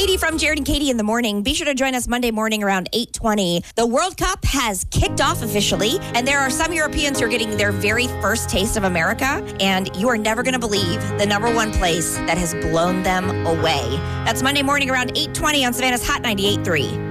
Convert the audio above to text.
Katie from Jared and Katie in the morning. Be sure to join us Monday morning around 8:20. The World Cup has kicked off officially, and there are some Europeans who are getting their very first taste of America, and you are never going to believe the number one place that has blown them away. That's Monday morning around 8:20 on Savannah's Hot 98.3.